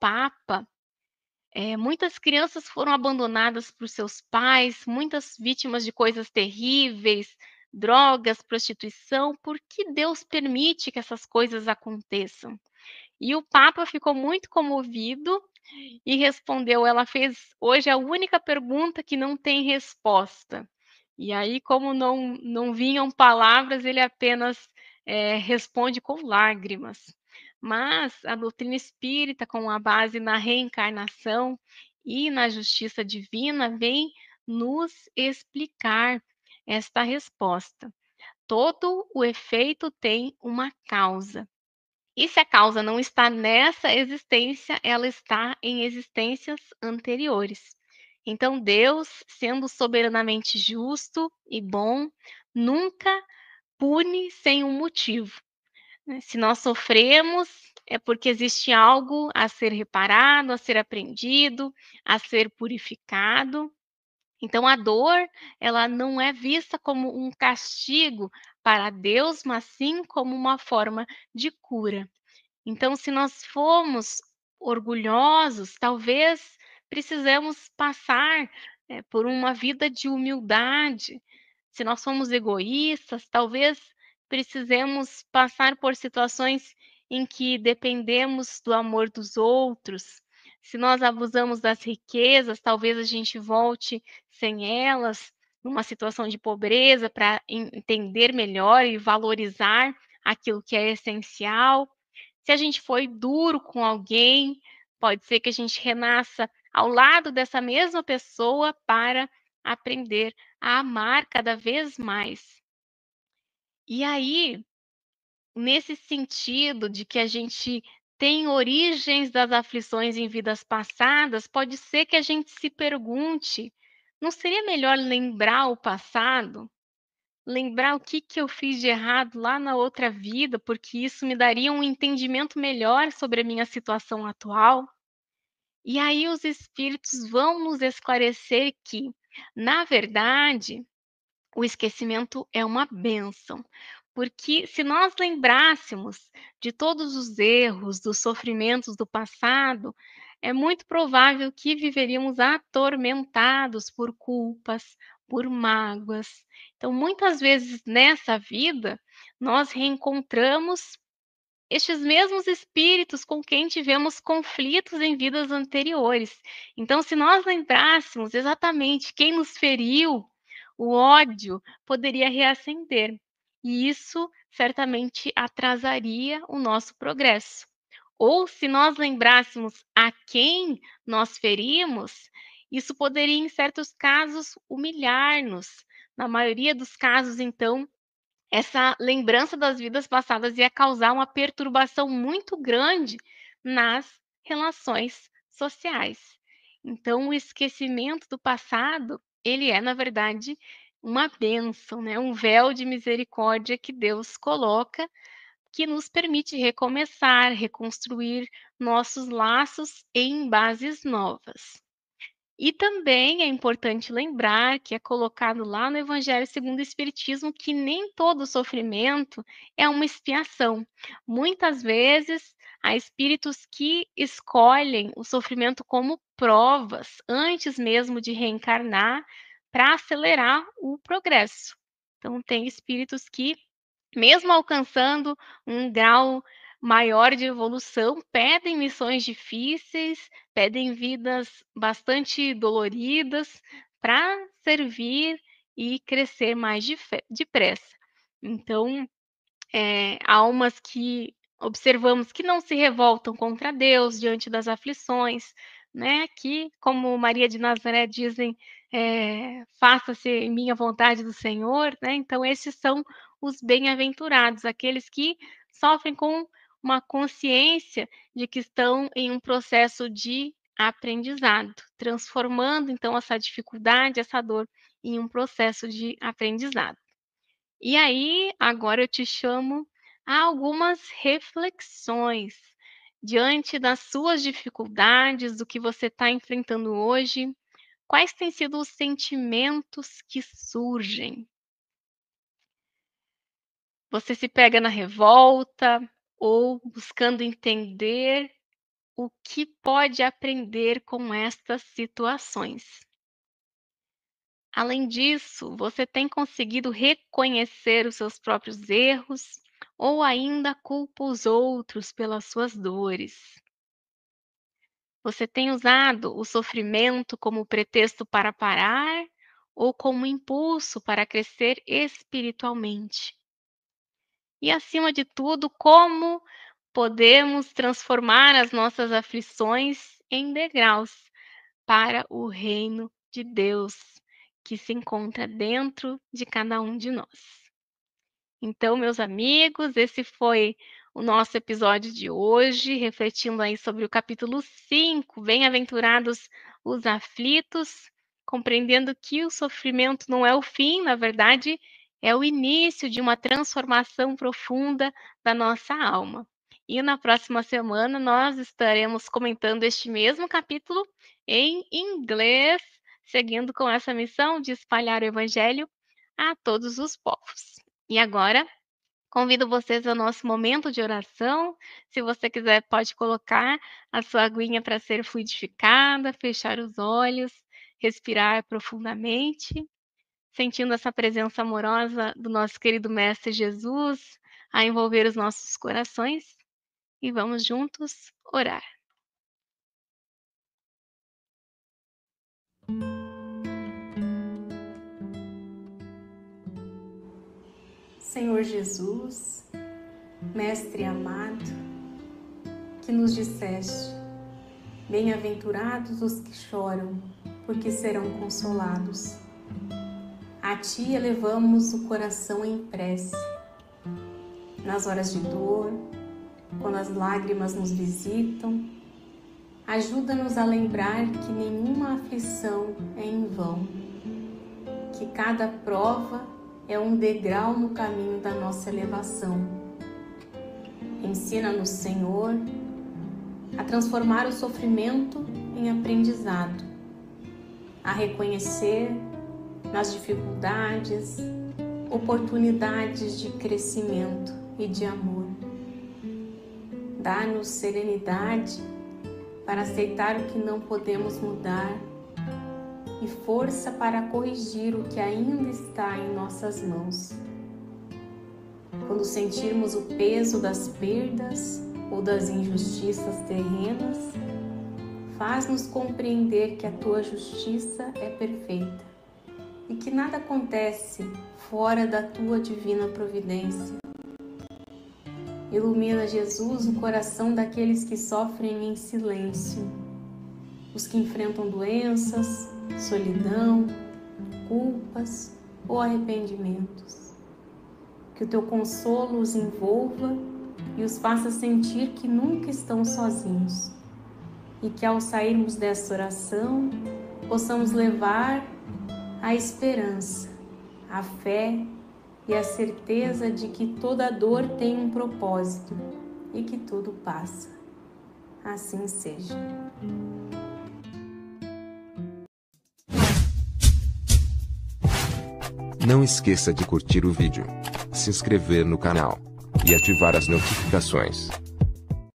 Papa, muitas crianças foram abandonadas por seus pais, muitas vítimas de coisas terríveis, drogas, prostituição. Por que Deus permite que essas coisas aconteçam? E o Papa ficou muito comovido e respondeu, ela fez hoje a única pergunta que não tem resposta. E aí, como não vinham palavras, ele apenas, responde com lágrimas. Mas a doutrina espírita, com a base na reencarnação e na justiça divina, vem nos explicar esta resposta. Todo o efeito tem uma causa. E se a causa não está nessa existência, ela está em existências anteriores. Então, Deus, sendo soberanamente justo e bom, nunca pune sem um motivo, né? Se nós sofremos, é porque existe algo a ser reparado, a ser aprendido, a ser purificado. Então, a dor, ela não é vista como um castigo para Deus, mas sim como uma forma de cura. Então, se nós formos orgulhosos, talvez precisamos passar, por uma vida de humildade. Se nós somos egoístas, talvez precisemos passar por situações em que dependemos do amor dos outros. Se nós abusamos das riquezas, talvez a gente volte sem elas, numa situação de pobreza, para entender melhor e valorizar aquilo que é essencial. Se a gente foi duro com alguém, pode ser que a gente renasça ao lado dessa mesma pessoa para aprender a amar cada vez mais. E aí, nesse sentido de que a gente tem origens das aflições em vidas passadas, pode ser que a gente se pergunte: não seria melhor lembrar o passado? Lembrar o que eu fiz de errado lá na outra vida, porque isso me daria um entendimento melhor sobre a minha situação atual. E aí os espíritos vão nos esclarecer que, na verdade, o esquecimento é uma bênção, porque se nós lembrássemos de todos os erros, dos sofrimentos do passado, é muito provável que viveríamos atormentados por culpas, por mágoas. Então, muitas vezes nessa vida, nós reencontramos estes mesmos espíritos com quem tivemos conflitos em vidas anteriores. Então, se nós lembrássemos exatamente quem nos feriu, o ódio poderia reacender, e isso certamente atrasaria o nosso progresso. Ou se nós lembrássemos a quem nós ferimos, isso poderia, em certos casos, humilhar-nos. Na maioria dos casos, então, essa lembrança das vidas passadas ia causar uma perturbação muito grande nas relações sociais. Então, o esquecimento do passado, ele é, na verdade, uma bênção, né? Um véu de misericórdia que Deus coloca, que nos permite recomeçar, reconstruir nossos laços em bases novas. E também é importante lembrar que é colocado lá no Evangelho segundo o Espiritismo que nem todo sofrimento é uma expiação. Muitas vezes há espíritos que escolhem o sofrimento como provas antes mesmo de reencarnar para acelerar o progresso. Então, tem espíritos que mesmo alcançando um grau maior de evolução, pedem missões difíceis, pedem vidas bastante doloridas para servir e crescer mais depressa. Então, almas que observamos que não se revoltam contra Deus diante das aflições, né, que, como Maria de Nazaré dizem, faça-se em minha vontade do Senhor, né, então esses são os bem-aventurados, aqueles que sofrem com uma consciência de que estão em um processo de aprendizado, transformando então essa dificuldade, essa dor, em um processo de aprendizado. E aí, agora eu te chamo a algumas reflexões diante das suas dificuldades, do que você está enfrentando hoje. Quais têm sido os sentimentos que surgem? Você se pega na revolta ou buscando entender, o que pode aprender com estas situações. Além disso, você tem conseguido reconhecer os seus próprios erros ou ainda culpa os outros pelas suas dores? Você tem usado o sofrimento como pretexto para parar ou como impulso para crescer espiritualmente? E, acima de tudo, como podemos transformar as nossas aflições em degraus para o reino de Deus, que se encontra dentro de cada um de nós. Então, meus amigos, esse foi o nosso episódio de hoje, refletindo aí sobre o capítulo 5, Bem-aventurados os aflitos, compreendendo que o sofrimento não é o fim, na verdade, é o início de uma transformação profunda da nossa alma. E na próxima semana nós estaremos comentando este mesmo capítulo em inglês, seguindo com essa missão de espalhar o evangelho a todos os povos. E agora, convido vocês ao nosso momento de oração. Se você quiser, pode colocar a sua aguinha para ser fluidificada, fechar os olhos, respirar profundamente, sentindo essa presença amorosa do nosso querido Mestre Jesus a envolver os nossos corações. E vamos juntos orar. Senhor Jesus, Mestre amado, que nos disseste: bem-aventurados os que choram, porque serão consolados. A Ti elevamos o coração em prece. Nas horas de dor, quando as lágrimas nos visitam, ajuda-nos a lembrar que nenhuma aflição é em vão, que cada prova é um degrau no caminho da nossa elevação. Ensina-nos, Senhor, a transformar o sofrimento em aprendizado, a reconhecer nas dificuldades oportunidades de crescimento e de amor. Dá-nos serenidade para aceitar o que não podemos mudar e força para corrigir o que ainda está em nossas mãos. Quando sentirmos o peso das perdas ou das injustiças terrenas, faz-nos compreender que a Tua justiça é perfeita e que nada acontece fora da Tua divina providência. Ilumina, Jesus, o coração daqueles que sofrem em silêncio, os que enfrentam doenças, solidão, culpas ou arrependimentos. Que o Teu consolo os envolva e os faça sentir que nunca estão sozinhos. E que ao sairmos dessa oração, possamos levar a esperança, a fé e a certeza de que toda dor tem um propósito e que tudo passa. Assim seja. Não esqueça de curtir o vídeo, se inscrever no canal e ativar as notificações.